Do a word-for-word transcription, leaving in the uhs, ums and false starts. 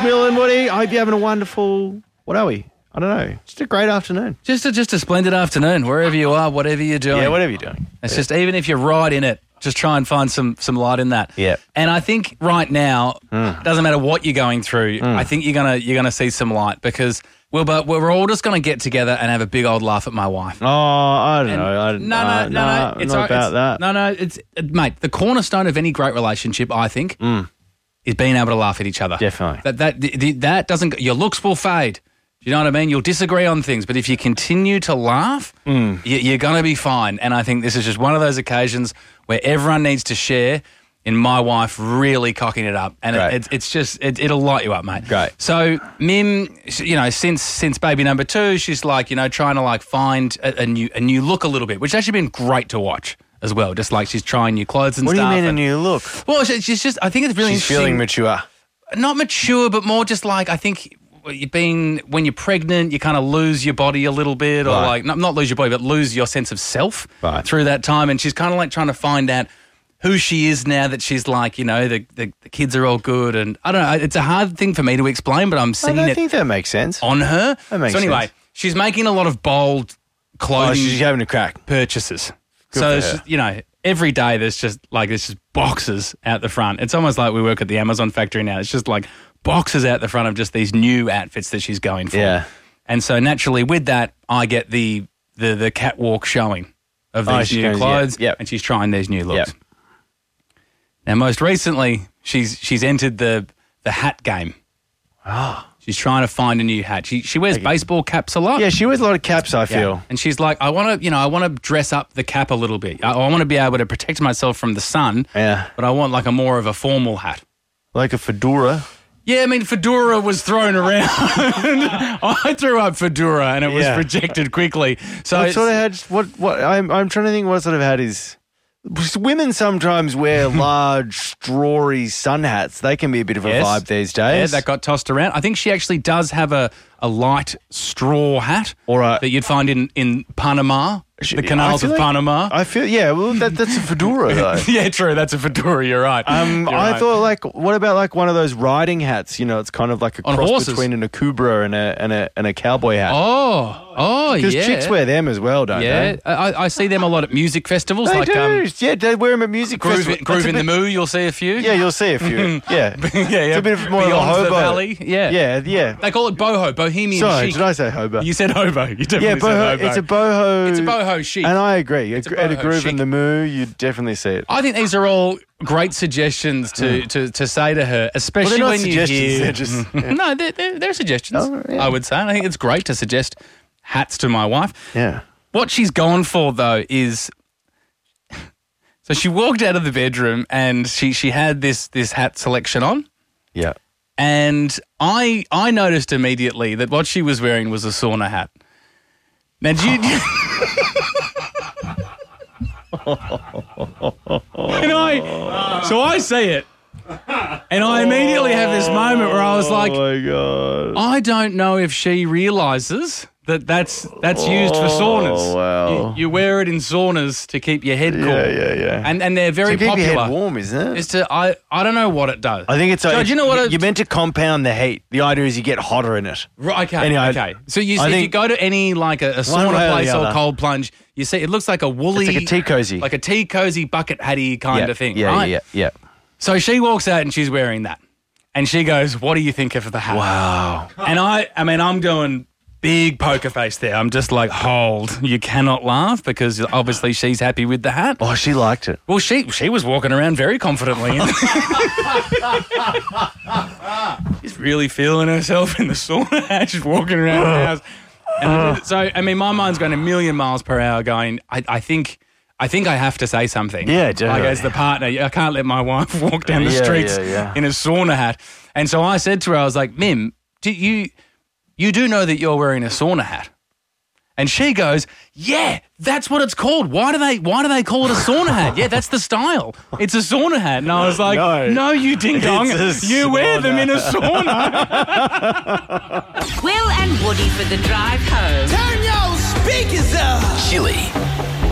Will and Woody, I hope you're having a wonderful, what are we? I don't know. Just a great afternoon. Just a, just a splendid afternoon, wherever you are, whatever you're doing. Yeah, whatever you're doing. It's yeah. just, even if you're right in it, just try and find some some light in that. Yeah. And I think right now, Mm. it doesn't matter what you're going through, Mm. I think you're gonna you're gonna see some light because Wilbur, we're all just gonna get together and have a big old laugh at my wife. Oh, I don't And know. I, no, no, uh, no, nah, no. It's not all- about it's- that. No, no. It's mate. The cornerstone of any great relationship, I think, Mm. is being able to laugh at each other. Definitely. That that the, the, that doesn't. Your looks will fade. Do you know what I mean? You'll disagree on things, but if you continue to laugh, Mm. you, you're going to be fine. And I think this is just one of those occasions where everyone needs to share. In my wife really cocking it up, and it, it's it's just it, it'll light you up, mate. Great. So Mim, you know, since since baby number two, she's like you know trying to like find a, a new a new look a little bit, which has actually been great to watch as well. Just like she's trying new clothes and What stuff. do you mean a and- new look? Well, she- she's just I think it's really She's interesting. feeling mature. Not mature, but more just like I think you've been when you're pregnant, you kind of lose your body a little bit, or Right. like not not lose your body, but lose your sense of self Right. through that time. And she's kind of like trying to find out who she is now that she's like, you know, the, the, the kids are all good. And I don't know, it's a hard thing for me to explain, but I'm I seeing don't it think that makes sense. on her. That makes so anyway, sense. she's making a lot of bold Oh, clothing she's having a crack. purchases. Good so, for it's her. just, you know, every day there's just like, there's just boxes out the front. It's almost like we work at the Amazon factory now. It's just like boxes out the front of just these new outfits that she's going for. Yeah. And so naturally with that, I get the the, the catwalk showing of Oh, these she new goes, clothes. yeah, yep. And she's trying these new looks. Yep. Now, most recently, she's she's entered the the hat game. Oh. She's trying to find a new hat. She she wears baseball caps a lot. Yeah, she wears a lot of caps, I Yeah. feel. And she's like, I want to, you know, I want to dress up the cap a little bit. I, I want to be able to protect myself from the sun. Yeah. But I want like a more of a formal hat. Like a fedora. Yeah, I mean, fedora was thrown around. I threw up fedora and it was Yeah. rejected quickly. So what it's- sort of hat? What? What? I'm. I'm trying to think. What sort of hat is? Women sometimes wear large, strawy sun hats. They can be a bit of a Yes. vibe these yeah, days. that got tossed around. I think she actually does have a, a light straw hat Or a- that you'd find in, in Panama, the canals I of feel like- Panama. I feel. Yeah. Well, that, that's a fedora though. yeah, true. That's a fedora. You're right. Um, You're I right. thought like, what about like one of those riding hats? You know, it's kind of like a On cross horses. between an akubra and a and a and a cowboy hat. Oh, oh, Because yeah. chicks wear them as well, don't Yeah, they? I, I see them a lot at music festivals. They like do. um, yeah, they wear them at music Groove, festivals. Groove That's a in the bit- Moo, you'll see a few. Yeah, you'll see a few. yeah. yeah, yeah. It's a bit of more Beyond of a the hobo. valley. Yeah. Yeah, yeah. They call it boho, bohemian Sorry, chic. did I say hobo? You said hobo. You definitely yeah, said boho. hobo. It's a boho. It's a boho chic. And I agree. It's a at a boho groove chic. in the moo, you definitely see it. I think these are all great suggestions to, to, to say to her, especially Hmm. Well, they're not when you suggestions, hear. they're just- yeah. No, they're, they're, they're suggestions. Oh, yeah. I would say, and I think it's great to suggest hats to my wife. Yeah. What she's gone for though is, so she walked out of the bedroom and she she had this this hat selection on, Yeah. and I I noticed immediately that what she was wearing was a sauna hat. Now, do you? and I, so I see it, and I immediately have this moment where I was like, Oh my god. I don't know if she realises that that's that's used for saunas. Oh, wow. You, you wear it in saunas to keep your head cool. Yeah, yeah, yeah. And and they're very to keep popular. your head warm, isn't it? Is to I I don't know what it does. I think it's. So, a, do you know what? it- you're meant to compound the heat. The idea is you get hotter in it. Right, okay, Anyway, okay. So you, I if think- you go to any like a, a One sauna way or the place or other. cold plunge, you see it looks like a woolly, It's like a tea cozy. like a tea cozy bucket hatty kind yeah, of thing, yeah, right? Yeah, yeah, So she walks out and she's wearing that, and she goes, "What do you think of the hat?" Wow. And I, I mean, I'm doing big poker face there. I'm just like, hold, you cannot laugh because obviously she's happy with the hat. Oh, she liked it. Well, she she was walking around very confidently. She's really feeling herself in the sauna hat. She's walking around the house. And so, I mean, my mind's going a million miles per hour going, I, I think... I think I have to say something. Yeah, Like definitely. as the partner, I can't let my wife walk down the Yeah, streets yeah, yeah. in a sauna hat. And so I said to her, I was like, Mim, do you you do know that you're wearing a sauna hat? And she goes, yeah, that's what it's called. Why do they why do they call it a sauna hat? Yeah, that's the style. It's a sauna hat. And I was like, No. no, you ding dong. It's a You wear them sauna. in a sauna. Will and Woody for the drive home. Turn your speakers up. Chili